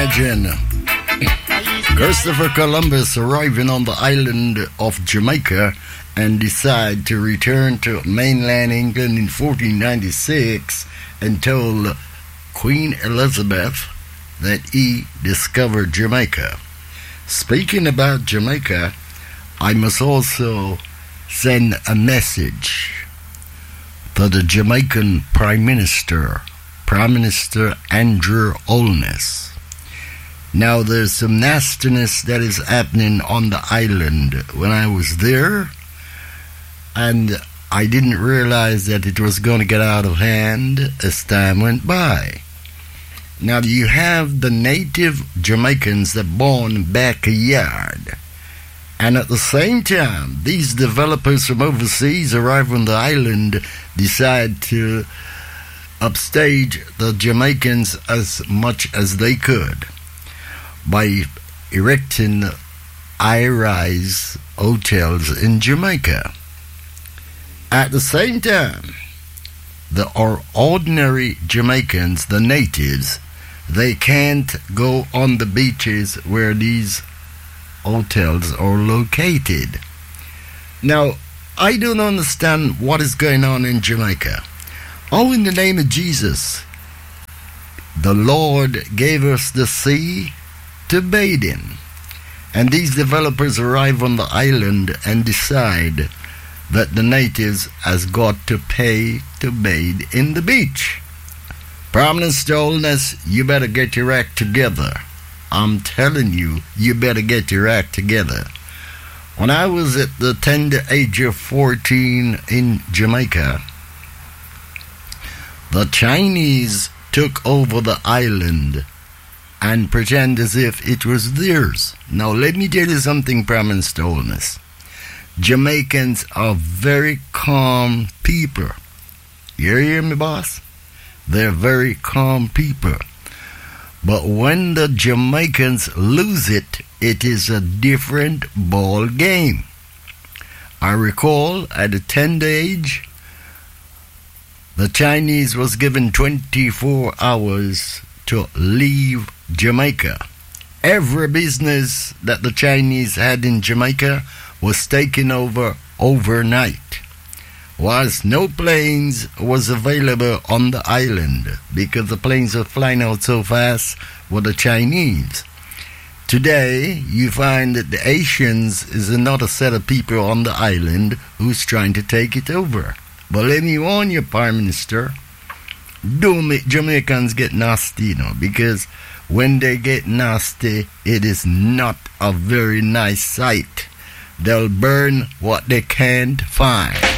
imagine Christopher Columbus arriving on the island of Jamaica and decide to return to mainland England in 1496 and told Queen Elizabeth that he discovered Jamaica. Speaking about Jamaica, I must also send a message to the Jamaican Prime Minister Andrew Holness. Now, there's some nastiness that is happening on the island. When I was there, and I didn't realize that it was going to get out of hand as time went by. Now, you have the native Jamaicans that born backyard. And at the same time, these developers from overseas arrive on the island, decide to upstage the Jamaicans as much as they could by erecting high-rise hotels in Jamaica. At the same time, the ordinary Jamaicans, the natives, they can't go on the beaches where these hotels are located. Now, I don't understand what is going on in Jamaica. Oh, in the name of Jesus, the Lord gave us the sea to bathe in. And these developers arrive on the island and decide that the natives has got to pay to bathe in the beach. Prime Minister Holness, you better get your act together. I'm telling you, you better get your act together. When I was at the tender age of 14 in Jamaica, the Chinese took over the island and pretend as if it was theirs. Now, let me tell you something, Prime Minister Holness. Jamaicans are very calm people. You hear me, boss? They're very calm people. But when the Jamaicans lose it, it is a different ball game. I recall at a tender age, the Chinese was given 24 hours to leave Jamaica. Every business that the Chinese had in Jamaica was taken over overnight, whilst no planes was available on the island because the planes were flying out so fast with the Chinese. Today, you find that the Asians is another set of people on the island who's trying to take it over. But let me warn you, Prime Minister, don't make Jamaicans get nasty, because when they get nasty, it is not a very nice sight. They'll burn what they can't find.